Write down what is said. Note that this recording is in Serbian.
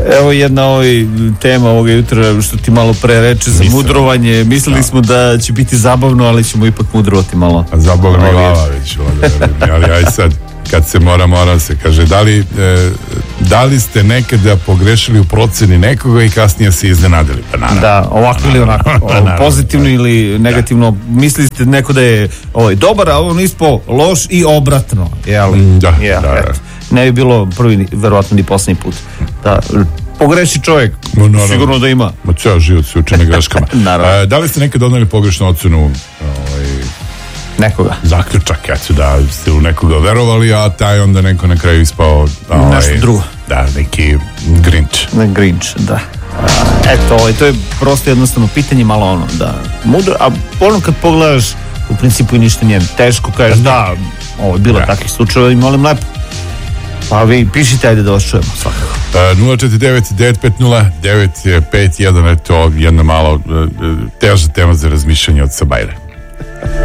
Evo jedna tema ovoga jutra što ti malo pre reče za mudrovanje. Mislili smo da će biti zabavno, ali ćemo ipak mudrovati malo. Zabavno mi glava već, ali aj sad kad se mora se kaže, da li ste nekada pogrešili u proceni nekoga i kasnije se iznenadili? Pa naravno. Da, ovako ili onako, pozitivno ili negativno. Mislili ste neko da je dobar, a on ispo loš i obratno. Da. Ne bi bilo prvi, verovatno ni poslednji put. Da, pogreši čovjek, sigurno da ima. Ceo život se uči na greškama. Da li ste nekada doneli pogrešnu ocenu nekoga? Zaključak, da ste u nekoga verovali, a taj onda neko na kraju ispao nešto drugo. Da, neki Grinch. Da. Eto, to je prosto jednostavno pitanje, malo mudro, a kad pogledaš, u principu i ništa nije teško, kažeš da, ovo je bilo takvih slučajeva i molim lepo. Pa vi pišite, ajde da vas čujemo svakako. 049-950-951, to jedna malo teža tema za razmišljanje od Sabajre.